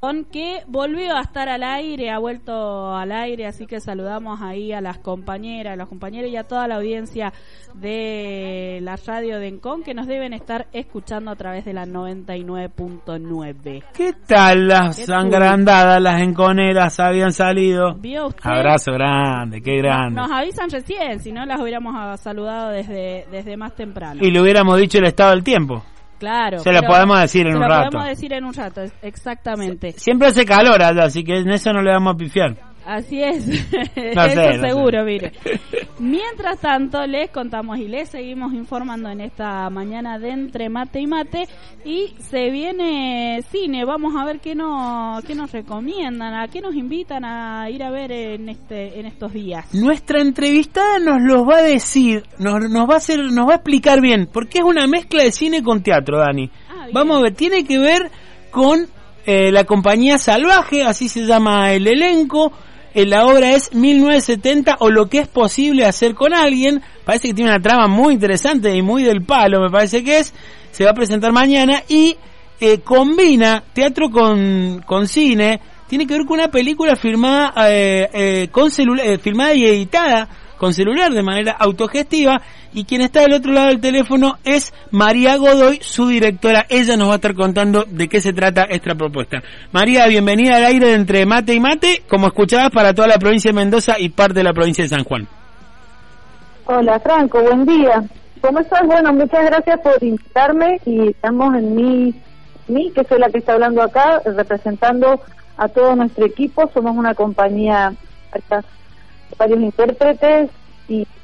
que volvió a estar al aire, ha vuelto al aire, así que saludamos ahí a las compañeras, a los compañeros y a toda la audiencia de la radio de Encon que nos deben estar escuchando a través de la 99.9. ¿Qué tal las angrandadas, las enconeras habían salido? ¿Vio usted? Abrazo grande, qué grande. Nos avisan recién, si no las hubiéramos saludado desde más temprano. Y le hubiéramos dicho el estado del tiempo. Claro. Se lo podemos decir en un rato. Se lo podemos decir en un rato, exactamente. Siempre hace calor allá, así que en eso no le vamos a pifiar. Así es, no eso sé, seguro, mire. Mientras tanto, les contamos y les seguimos informando en esta mañana de Entre Mate y Mate. Y se viene cine, vamos a ver qué nos recomiendan, a qué nos invitan a ir a ver en estos días. Nuestra entrevistada nos los va a decir, nos va a explicar bien, porque es una mezcla de cine con teatro, Dani. Vamos a ver, tiene que ver con la compañía Salvaje, así se llama el elenco. La obra es 1970 o lo que es posible hacer con alguien. Parece que tiene una trama muy interesante y muy del palo, me parece que es. Se va a presentar mañana y combina teatro con cine. Tiene que ver con una película filmada filmada y editada con celular de manera autogestiva. Y quien está del otro lado del teléfono es María Godoy, su directora. Ella nos va a estar contando de qué se trata esta propuesta. María, bienvenida al aire de Entre Mate y Mate, como escuchabas, para toda la provincia de Mendoza y parte de la provincia de San Juan. Hola, Franco, buen día. ¿Cómo estás? Bueno, muchas gracias por invitarme y estamos en mí, que soy la que está hablando acá, representando a todo nuestro equipo. Somos una compañía, varios intérpretes y